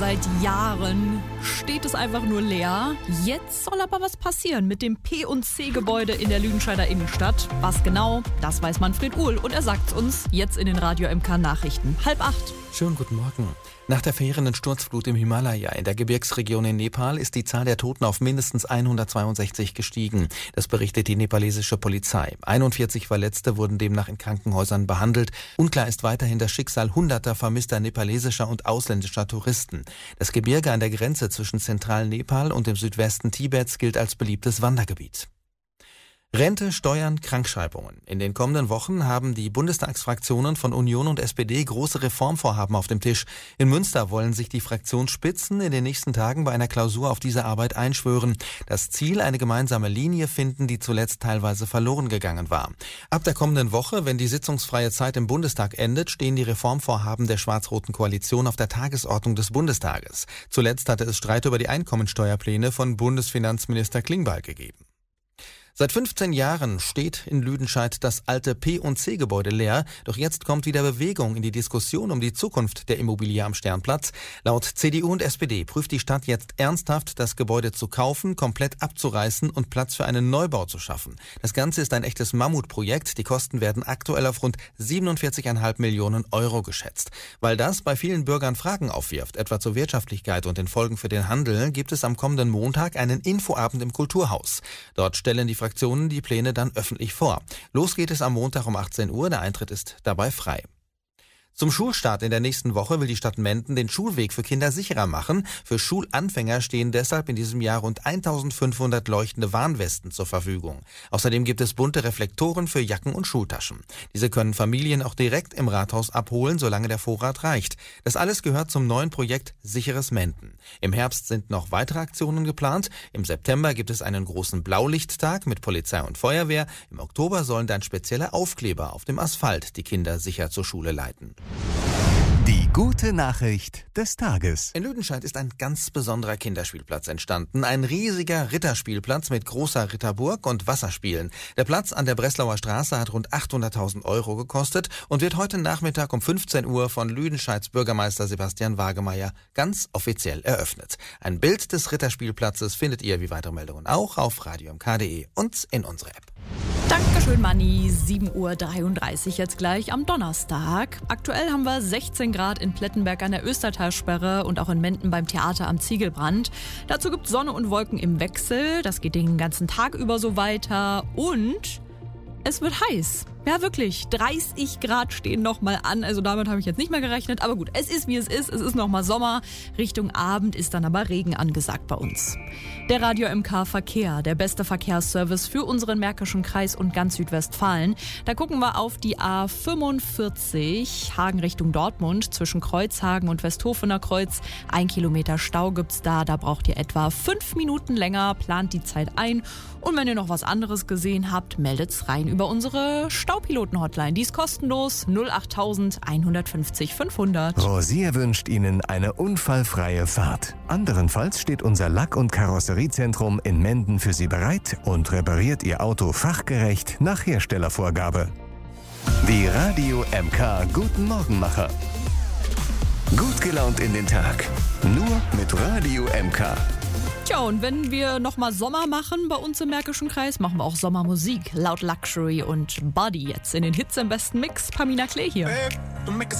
Seit Jahren steht es einfach nur leer. Jetzt soll aber was passieren mit dem P&C-Gebäude in der Lüdenscheider Innenstadt. Was genau, das weiß Manfred Uhl und er sagt's uns jetzt in den Radio MK Nachrichten. 7:30. Schönen guten Morgen. Nach der verheerenden Sturzflut im Himalaya in der Gebirgsregion in Nepal ist die Zahl der Toten auf mindestens 162 gestiegen. Das berichtet die nepalesische Polizei. 41 Verletzte wurden demnach in Krankenhäusern behandelt. Unklar ist weiterhin das Schicksal hunderter vermisster nepalesischer und ausländischer Touristen. Das Gebirge an der Grenze zwischen Zentral-Nepal und dem Südwesten Tibets gilt als beliebtes Wandergebiet. Rente, Steuern, Krankschreibungen. In den kommenden Wochen haben die Bundestagsfraktionen von Union und SPD große Reformvorhaben auf dem Tisch. In Münster wollen sich die Fraktionsspitzen in den nächsten Tagen bei einer Klausur auf diese Arbeit einschwören. Das Ziel, eine gemeinsame Linie finden, die zuletzt teilweise verloren gegangen war. Ab der kommenden Woche, wenn die sitzungsfreie Zeit im Bundestag endet, stehen die Reformvorhaben der schwarz-roten Koalition auf der Tagesordnung des Bundestages. Zuletzt hatte es Streit über die Einkommensteuerpläne von Bundesfinanzminister Klingbeil gegeben. Seit 15 Jahren steht in Lüdenscheid das alte P&C-Gebäude leer, doch jetzt kommt wieder Bewegung in die Diskussion um die Zukunft der Immobilie am Sternplatz. Laut CDU und SPD prüft die Stadt jetzt ernsthaft, das Gebäude zu kaufen, komplett abzureißen und Platz für einen Neubau zu schaffen. Das Ganze ist ein echtes Mammutprojekt, die Kosten werden aktuell auf rund 47,5 Millionen Euro geschätzt. Weil das bei vielen Bürgern Fragen aufwirft, etwa zur Wirtschaftlichkeit und den Folgen für den Handel, gibt es am kommenden Montag einen Infoabend im Kulturhaus. Dort stellen die Fraktionen die Pläne dann öffentlich vor. Los geht es am Montag um 18 Uhr, der Eintritt ist dabei frei. Zum Schulstart in der nächsten Woche will die Stadt Menden den Schulweg für Kinder sicherer machen. Für Schulanfänger stehen deshalb in diesem Jahr rund 1500 leuchtende Warnwesten zur Verfügung. Außerdem gibt es bunte Reflektoren für Jacken und Schultaschen. Diese können Familien auch direkt im Rathaus abholen, solange der Vorrat reicht. Das alles gehört zum neuen Projekt Sicheres Menden. Im Herbst sind noch weitere Aktionen geplant. Im September gibt es einen großen Blaulichttag mit Polizei und Feuerwehr. Im Oktober sollen dann spezielle Aufkleber auf dem Asphalt die Kinder sicher zur Schule leiten. Die gute Nachricht des Tages. In Lüdenscheid ist ein ganz besonderer Kinderspielplatz entstanden. Ein riesiger Ritterspielplatz mit großer Ritterburg und Wasserspielen. Der Platz an der Breslauer Straße hat rund 800.000 Euro gekostet und wird heute Nachmittag um 15 Uhr von Lüdenscheids Bürgermeister Sebastian Wagemeyer ganz offiziell eröffnet. Ein Bild des Ritterspielplatzes findet ihr wie weitere Meldungen auch auf radiomk.de und in unserer App. Dankeschön, Manni. 7:33 Uhr jetzt gleich am Donnerstag. Aktuell haben wir 16 Grad in Plettenberg an der Östertalsperre und auch in Menden beim Theater am Ziegelbrand. Dazu gibt es Sonne und Wolken im Wechsel. Das geht den ganzen Tag über so weiter und es wird heiß. Ja, wirklich. 30 Grad stehen nochmal an. Also damit habe ich jetzt nicht mehr gerechnet. Aber gut, es ist wie es ist. Es ist nochmal Sommer. Richtung Abend ist dann aber Regen angesagt bei uns. Der Radio MK Verkehr, der beste Verkehrsservice für unseren Märkischen Kreis und ganz Südwestfalen. Da gucken wir auf die A45, Hagen Richtung Dortmund, zwischen Kreuzhagen und Westhofener Kreuz. 1 Kilometer Stau gibt's da. Da braucht ihr etwa 5 Minuten länger. Plant die Zeit ein. Und wenn ihr noch was anderes gesehen habt, meldet's rein über unsere Staupiloten-Hotline. Die ist kostenlos 08000 150 500. Rosier wünscht Ihnen eine unfallfreie Fahrt. Anderenfalls steht unser Lack- und Karosseriezentrum in Menden für Sie bereit und repariert Ihr Auto fachgerecht nach Herstellervorgabe. Die Radio MK Guten Morgenmacher. Gut gelaunt in den Tag. Nur mit Radio MK. Tja, und wenn wir nochmal Sommer machen bei uns im Märkischen Kreis, machen wir auch Sommermusik. Laut Luxury und Body jetzt in den Hits im besten Mix. Pamina Klee hier.